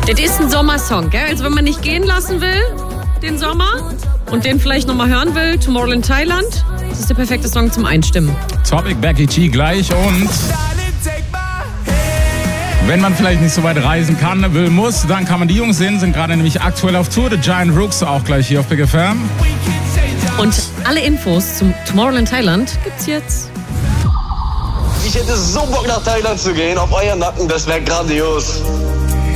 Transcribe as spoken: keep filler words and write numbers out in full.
Das ist ein Sommersong, gell? Also wenn man nicht gehen lassen will, den Sommer, und den vielleicht nochmal hören will, Tomorrowland Thailand, das ist der perfekte Song zum Einstimmen. Topic Becky G gleich und wenn man vielleicht nicht so weit reisen kann, will, muss, dann kann man die Jungs sehen, sind gerade nämlich aktuell auf Tour. The Giant Rooks auch gleich hier auf Big F M. Und alle Infos zum Tomorrowland Thailand gibt's jetzt. Ich hätte so Bock nach Thailand zu gehen, auf euren Nacken, das wäre grandios.